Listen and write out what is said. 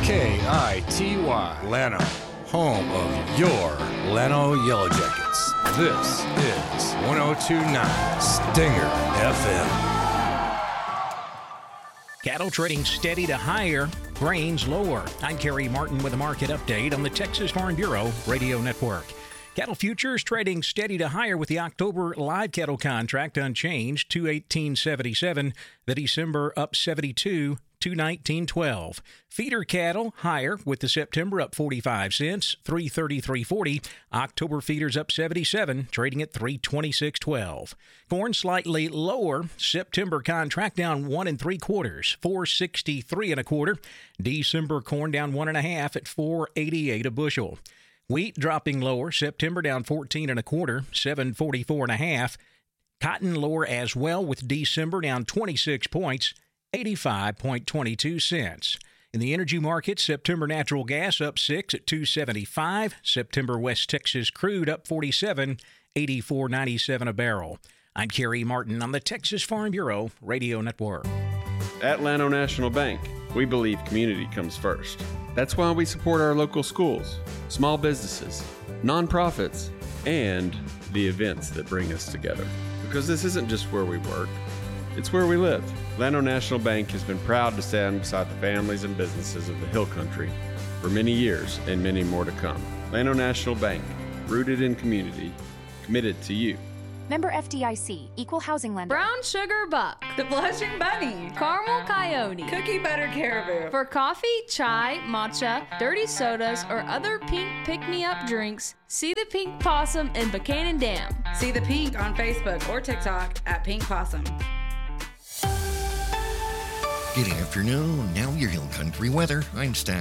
KITY, Llano, home of your Llano Yellow Jackets. This is 102.9 Stinger FM. Cattle trading steady to higher, grains lower. I'm Kerry Martin with a market update on the Texas Farm Bureau Radio Network. Cattle futures trading steady to higher with the October live cattle contract unchanged, 218.77. The December up 72, 219.12. Feeder cattle higher with the September up 45 cents, 333.40. October feeders up 77, trading at 326.12. Corn slightly lower. September contract down 1 3/4, 463 1/4. December corn down 1 1/2 at 488 a bushel. Wheat dropping lower. September down 14 1/4, 744 1/2. Cotton lower as well with December down 26 points, 85.22 cents. In the energy market, September natural gas up 6 at 275. September West Texas crude up 47, 84.97 a barrel. I'm Kerry Martin on the Texas Farm Bureau Radio Network. At Llano National Bank, we believe community comes first. That's why we support our local schools, small businesses, nonprofits, and the events that bring us together. Because this isn't just where we work, it's where we live. Llano National Bank has been proud to stand beside the families and businesses of the Hill Country for many years and many more to come. Llano National Bank, rooted in community, committed to you. Member FDIC, Equal Housing Lender. Brown Sugar Buck. The Blushing Bunny. Caramel Coyote. Cookie Butter Caribou. For coffee, chai, matcha, dirty sodas, or other pink pick-me-up drinks, see the Pink Possum in Buchanan Dam. See the Pink on Facebook or TikTok at Pink Possum. Good afternoon. Now your Hill Country weather. I'm Stan.